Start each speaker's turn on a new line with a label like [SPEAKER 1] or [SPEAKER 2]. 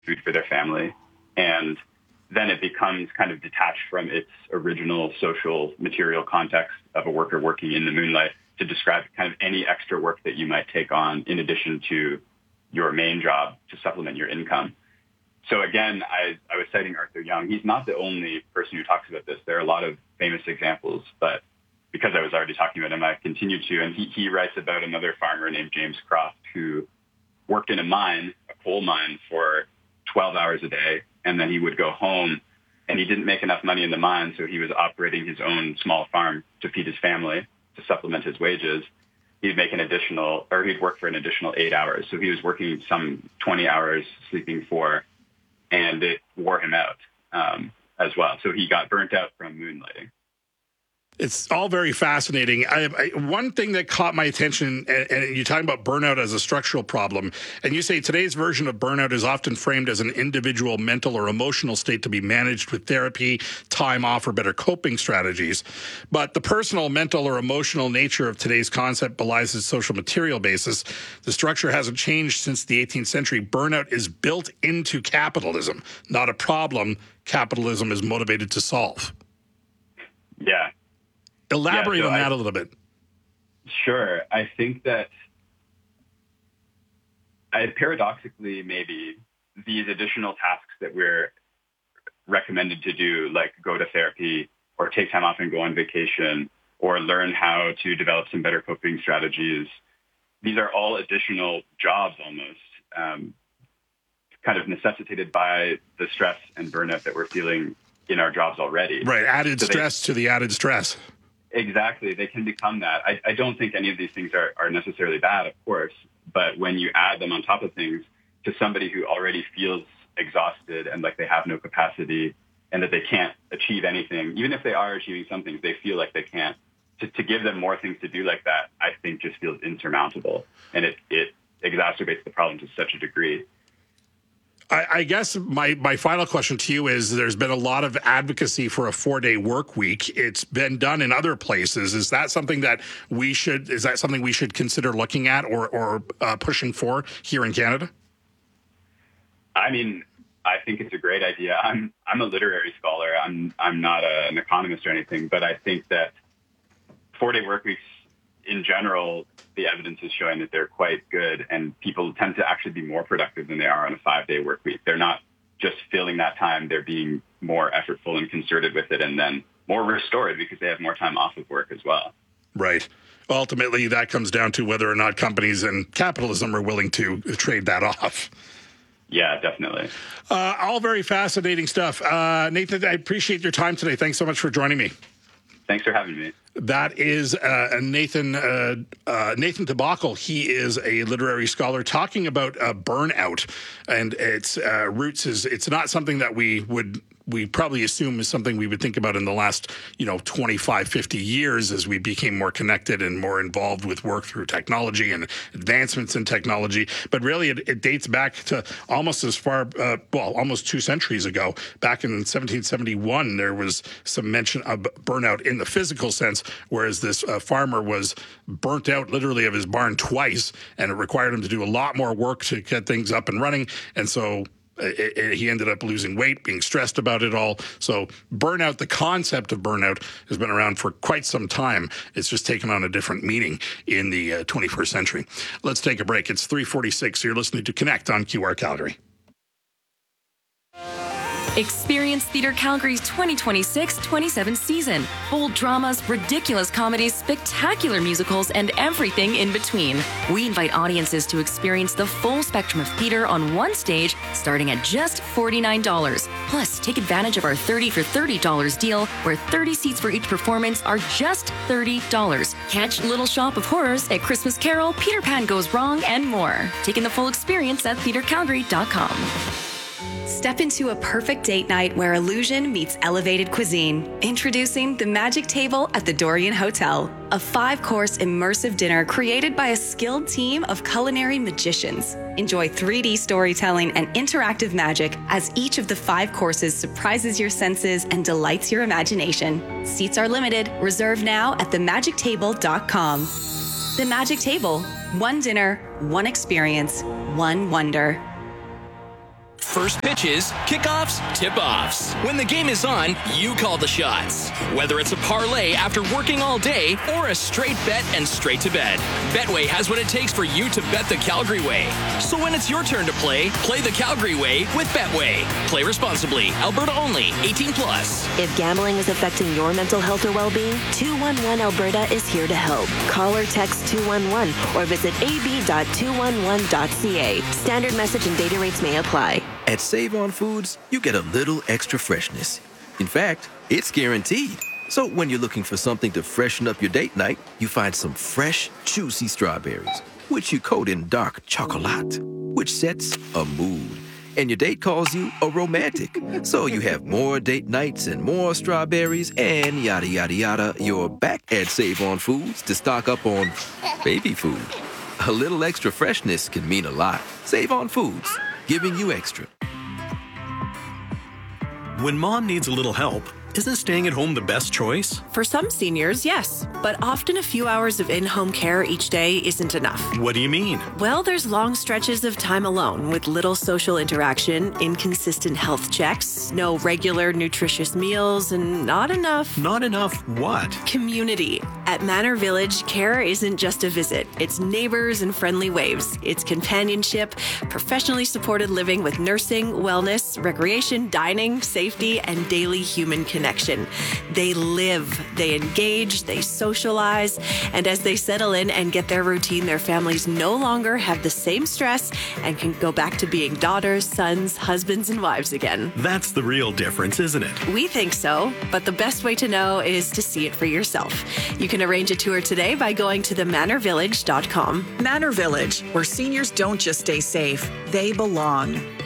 [SPEAKER 1] food for their family. And then it becomes kind of detached from its original social material context of a worker working in the moonlight to describe kind of any extra work that you might take on in addition to your main job to supplement your income. So again, I was citing Arthur Young. He's not the only person who talks about this. There are a lot of famous examples, but because I was already talking about him, I continued to. And he writes about another farmer named James Croft who worked in a mine, a coal mine, for 12 hours a day. And then he would go home and he didn't make enough money in the mine. So he was operating his own small farm to feed his family, to supplement his wages. He'd he'd work for an additional 8 hours. So he was working some 20 hours, sleeping 4, and it wore him out as well. So he got burnt out from moonlighting.
[SPEAKER 2] It's all very fascinating. One thing that caught my attention, and you're talking about burnout as a structural problem, and you say today's version of burnout is often framed as an individual mental or emotional state to be managed with therapy, time off, or better coping strategies. But the personal, mental, or emotional nature of today's concept belies its social material basis. The structure hasn't changed since the 18th century. Burnout is built into capitalism, not a problem capitalism is motivated to solve.
[SPEAKER 1] Yeah.
[SPEAKER 2] Elaborate on that a little bit.
[SPEAKER 1] Sure. I think that paradoxically, maybe these additional tasks that we're recommended to do, like go to therapy or take time off and go on vacation or learn how to develop some better coping strategies, these are all additional jobs almost, kind of necessitated by the stress and burnout that we're feeling in our jobs already.
[SPEAKER 2] Right. Added stress to the added stress.
[SPEAKER 1] Exactly. They can become that. I don't think any of these things are necessarily bad, of course, but when you add them on top of things to somebody who already feels exhausted and like they have no capacity and that they can't achieve anything, even if they are achieving some things, they feel like they can't. To give them more things to do like that, I think just feels insurmountable. And it exacerbates the problem to such a degree.
[SPEAKER 2] I guess my final question to you is there's been a lot of advocacy for a 4-day work week. It's been done in other places. Is that something that we should consider looking at or pushing for here in Canada?
[SPEAKER 1] I mean, I think it's a great idea. I'm a literary scholar. I'm not an economist or anything, but I think that 4-day work weeks in general, the evidence is showing that they're quite good, and people tend to actually be more productive than they are on a 5-day work week. They're not just filling that time. They're being more effortful and concerted with it, and then more restored because they have more time off of work as well.
[SPEAKER 2] Right. Ultimately, that comes down to whether or not companies and capitalism are willing to trade that off.
[SPEAKER 1] Yeah, definitely.
[SPEAKER 2] All very fascinating stuff. Nathan, I appreciate your time today. Thanks so much for joining me.
[SPEAKER 1] Thanks for having me.
[SPEAKER 2] That is Nathan Tabakal. He is a literary scholar talking about burnout and its roots. It's not something that we probably assume is something we would think about in the last 25, 50 years as we became more connected and more involved with work through technology and advancements in technology. But really, it dates back to almost as far, almost 2 centuries ago. Back in 1771, there was some mention of burnout in the physical sense, whereas this farmer was burnt out literally of his barn twice, and it required him to do a lot more work to get things up and running. And so he ended up losing weight, being stressed about it all. So burnout, the concept of burnout, has been around for quite some time. It's just taken on a different meaning in the 21st century. Let's take a break. It's 3:46. You're listening to Connect on QR Calgary.
[SPEAKER 3] Experience Theatre Calgary's 2026-27 season. Bold dramas, ridiculous comedies, spectacular musicals, and everything in between. We invite audiences to experience the full spectrum of theatre on one stage, starting at just $49. Plus, take advantage of our 30 for $30 deal, where 30 seats for each performance are just $30. Catch Little Shop of Horrors, A Christmas Carol, Peter Pan Goes Wrong, and more. Taking the full experience at theatrecalgary.com.
[SPEAKER 4] Step into a perfect date night where illusion meets elevated cuisine. Introducing the Magic Table at the Dorian Hotel, a 5-course immersive dinner created by a skilled team of culinary magicians. Enjoy 3D storytelling and interactive magic as each of the 5 courses surprises your senses and delights your imagination. Seats are limited. Reserve now at themagictable.com. The Magic Table. One dinner, one experience, one wonder.
[SPEAKER 5] First pitches, kickoffs, tip-offs. When the game is on, you call the shots. Whether it's a parlay after working all day or a straight bet and straight to bed, Betway has what it takes for you to bet the Calgary way. So when it's your turn to play the Calgary way with Betway. Play responsibly. Alberta only. 18 plus.
[SPEAKER 6] If gambling is affecting your mental health or well-being, 211 Alberta is here to help. Call or text 211 or visit ab.211.ca. Standard message and data rates may apply.
[SPEAKER 7] At Save On Foods, you get a little extra freshness. In fact, it's guaranteed. So when you're looking for something to freshen up your date night, you find some fresh, juicy strawberries, which you coat in dark chocolate, which sets a mood. And your date calls you a romantic. So you have more date nights and more strawberries and yada, yada, yada. You're back at Save On Foods to stock up on baby food. A little extra freshness can mean a lot. Save On Foods, giving you extra.
[SPEAKER 8] When mom needs a little help, isn't staying at home the best choice?
[SPEAKER 9] For some seniors, yes. But often a few hours of in-home care each day isn't enough.
[SPEAKER 8] What do you mean?
[SPEAKER 9] Well, there's long stretches of time alone with little social interaction, inconsistent health checks, no regular nutritious meals, and not enough...
[SPEAKER 8] Not enough what?
[SPEAKER 9] Community. At Manor Village, care isn't just a visit. It's neighbors and friendly waves. It's companionship, professionally supported living with nursing, wellness, recreation, dining, safety, and daily human connection. They live, they engage, they socialize, and as they settle in and get their routine, their families no longer have the same stress and can go back to being daughters, sons, husbands, and wives again.
[SPEAKER 8] That's the real difference, isn't it?
[SPEAKER 9] We think so, but the best way to know is to see it for yourself. You can arrange a tour today by going to themanorvillage.com.
[SPEAKER 10] Manor Village, where seniors don't just stay safe, they belong.